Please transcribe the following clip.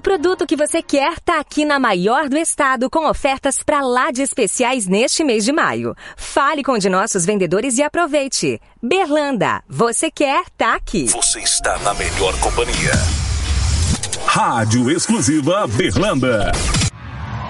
produto que você quer tá aqui na maior do estado, com ofertas pra lá de especiais neste mês de maio. Fale com um de nossos vendedores e aproveite. Berlanda, você quer, tá aqui. Você está na melhor companhia. Rádio Exclusiva Berlanda.